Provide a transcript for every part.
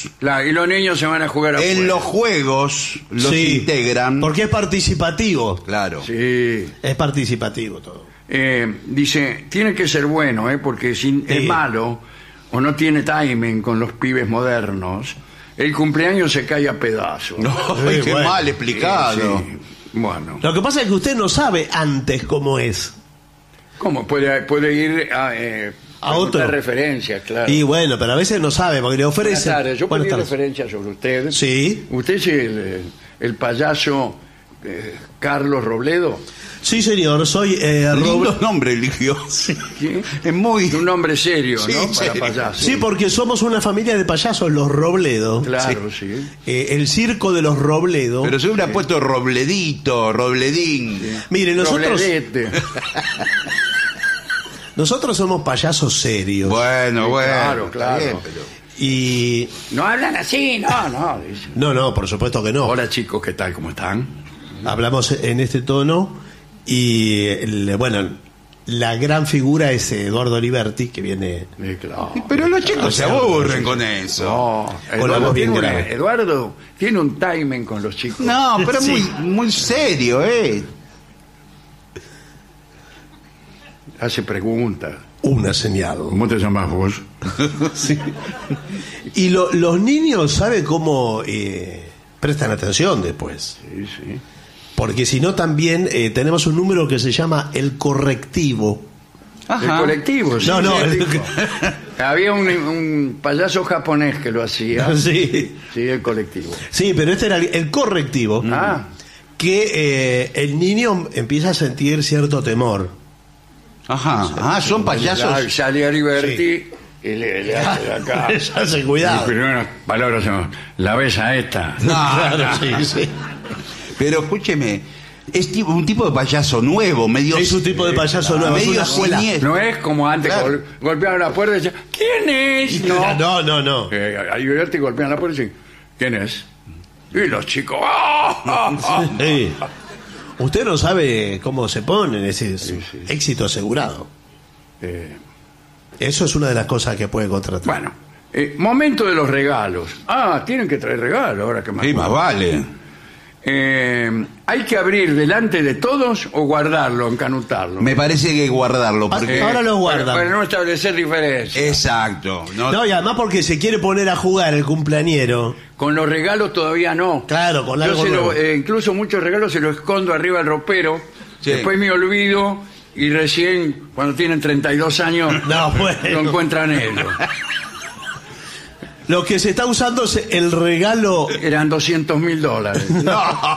juegos. Claro, y los niños se van a jugar afuera. En los juegos los Sí, integran. porque es participativo. Claro. Sí. Es participativo todo. Dice, tiene que ser bueno, porque si es malo o no tiene timing con los pibes modernos, el cumpleaños se cae a pedazos. No, qué bueno. mal explicado. Sí. Bueno, Lo que pasa es que usted no sabe antes cómo es. ¿cómo? Puede ir a otro. preguntar referencias, claro. Y bueno, pero a veces no sabe, porque le Buenas ofrecen... tardes, yo Buenas pedí tardes. referencias sobre usted. Sí. ¿Usted es el payaso Carlos Robledo? Sí, señor, soy Lindo nombre eligió. ¿Sí? Es muy... Un nombre serio, Sí, ¿no? Para serio. payaso. Sí, porque somos una familia de payasos, los Robledo. Claro, sí. El circo de los Robledo. Pero se hubiera puesto Robledito, Robledín. Mire, nosotros Robledete. somos payasos serios. Bueno, Sí, bueno. claro, está claro. bien, pero- Y... No hablan así, no. Dicen. No, por supuesto que no. Hola chicos, ¿qué tal? ¿Cómo están? Hablamos en este tono y, bueno, la gran figura es Eduardo Oliverti, que viene... Claro. Pero los chicos se aburren con eso. No, Con la voz bien tiene grave. Eduardo tiene un timing con los chicos. No, pero Sí. muy serio, Hace preguntas. Una señal. ¿Cómo te llamas vos? Sí. Y los niños, ¿sabe cómo prestan atención después? Sí, sí. Porque si no también tenemos un número que se llama el correctivo. El colectivo, sí. No, sí, el- dijo. Había un payaso japonés que lo hacía. Sí. Sí, el colectivo. Sí, pero este era el correctivo. Ah, Que el niño empieza a sentir cierto temor. Ajá. Son payasos. sale a Liberty y le hace acá. Ya hace cuidado. Las primeras palabras son, la ves a esta. Claro, sí. Pero escúcheme, es un tipo de payaso nuevo, medio... Es un tipo de payaso nuevo, es medio una escuela. siniestro. No es como antes, Claro. golpeaban la puerta y decían, ¿quién es? No. A Liberty golpean la puerta y dicen, ¿quién es? Y los chicos, ¡ah! Sí. Usted no sabe cómo se ponen, ese es Sí. éxito asegurado. Eh, Eso es una de las cosas que puede contratar. Bueno, momento de los regalos. Tienen que traer regalos ahora que me Sí, más acuerdo. vale. ¿Hay que abrir delante de todos o guardarlo, encanutarlo? Me parece que hay que guardarlo. Porque... Ahora lo guardan. Para no establecer diferencias. Exacto. No, y además porque se quiere poner a jugar el cumpleañero. Con los regalos todavía no. Claro, con Yo algo nuevo. incluso muchos regalos se los escondo arriba del ropero. Sí. Después me olvido y recién, cuando tienen 32 años, No, bueno. lo encuentran ellos. Lo que se está usando es el regalo. Eran $200.000. No.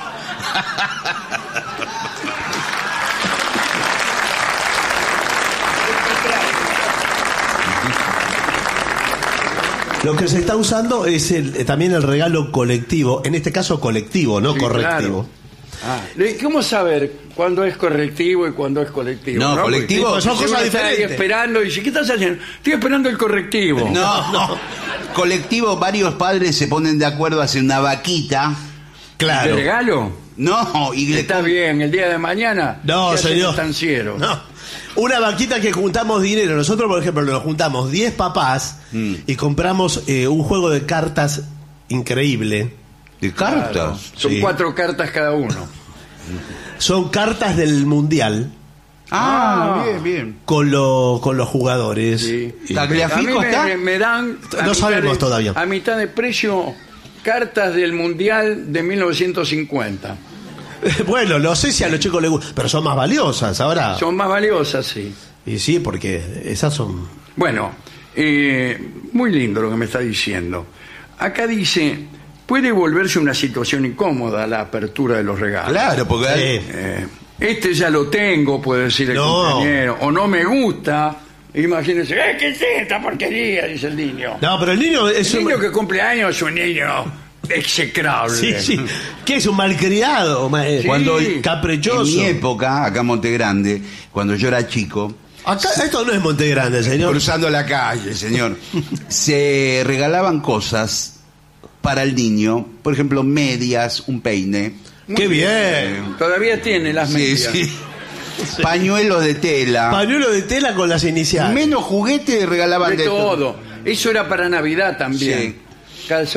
Lo que se está usando es también el regalo colectivo, en este caso colectivo, no Sí, correctivo. ¿Cómo saber cuándo es correctivo y cuándo es colectivo? No, colectivo- Porque son si cosas uno está ahí diferentes. esperando y dice, ¿qué estás haciendo? Estoy esperando el correctivo. No. Colectivo, varios padres se ponen de acuerdo, hacen una vaquita. ¿Te Claro. regalo? No, y le Está bien, el día de mañana. No, se hace señor. estanciero. No. Una vaquita que juntamos dinero. Nosotros, por ejemplo, nos juntamos 10 papás y compramos un juego de cartas increíble. ¿De cartas? Son Sí. 4 cartas cada uno. Son cartas del mundial Bien. con los jugadores. Sí. Y- ¿Tagliafico A mí está? me dan... a No mitad sabemos de- todavía. A mitad de precio, cartas del Mundial de 1950. Bueno, no sé si a los chicos les gusta, pero son más valiosas ahora. Son más valiosas, sí. Y sí, porque esas son... Bueno, muy lindo lo que me está diciendo. Acá dice, puede volverse una situación incómoda la apertura de los regalos. Claro, porque... Sí. Este ya lo tengo, puede decir el No. compañero, o no me gusta. Imagínense, ¿qué es esta porquería? Dice el niño. No, pero el niño es El un... niño que cumple años es un niño execrable. Sí. ¿Qué es un malcriado? Cuando Caprichoso. en mi época, acá en Monte Grande, cuando yo era chico, Acá, esto no es Monte Grande, señor. cruzando la calle, señor, se regalaban cosas para el niño, por ejemplo, medias, un peine. ¡Qué bien! Todavía tiene las Sí, medias. sí. Pañuelos de tela. Pañuelo de tela con las iniciales. Menos juguetes regalaban De todo. Eso era para Navidad también. Sí. Calzones